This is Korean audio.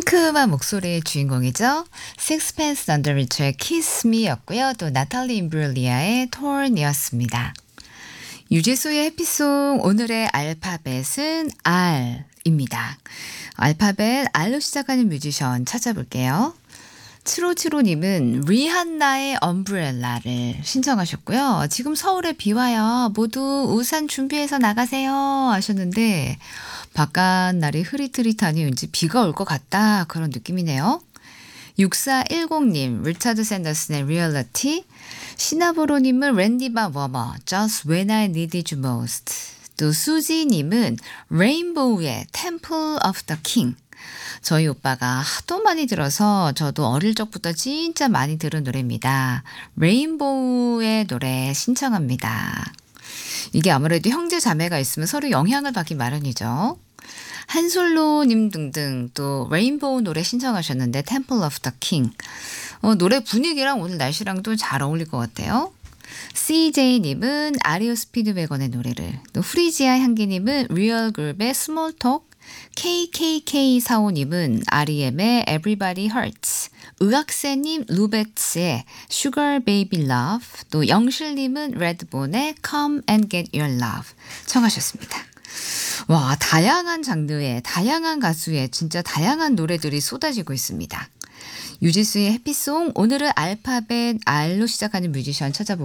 상큼한 목소리의 주인공이죠. Sixpence None the Richer의 Kiss Me였고요. 또 나탈리 임브룰리아의 Torn이었습니다. 유재수의 해피송 오늘의 알파벳은 R입니다. 알파벳 R로 시작하는 뮤지션 찾아볼게요. 7575님은 리한나의 엄브렐라를 신청하셨고요. 지금 서울에 비 와요. 모두 우산 준비해서 나가세요 하셨는데 바깥 날이 흐릿흐릿하니 왠지 비가 올 것 같다 그런 느낌이네요. 6410님 리차드 샌더슨의 리얼리티, 시나보로님은 랜디바 워머 Just When I Needed You Most, 또 수지님은 레인보우의 Temple of the King. 저희 오빠가 하도 많이 들어서 저도 어릴 적부터 진짜 많이 들은 노래입니다. 레인보우의 노래 신청합니다. 이게 아무래도 형제 자매가 있으면 서로 영향을 받기 마련이죠. 한솔로님 등등 또 레인보우 노래 신청하셨는데 Temple of the King. 노래 분위기랑 오늘 날씨랑도 잘 어울릴 것 같아요. CJ님은 아리오 스피드웨건의 노래를, 또 프리지아 향기님은 리얼그룹의 스몰톡, KKK45님은 REM의 Everybody Hurts, 의학세님 루베츠의 Sugar Baby Love, 또 영실님은 레드본의 Come and Get Your Love 청하셨습니다. 와, 다양한 장르의, 다양한 가수의 진짜 다양한 노래들이 쏟아지고 있습니다. 유지수의 해피송, 오늘은 알파벳 R로 시작하는 뮤지션 찾아보고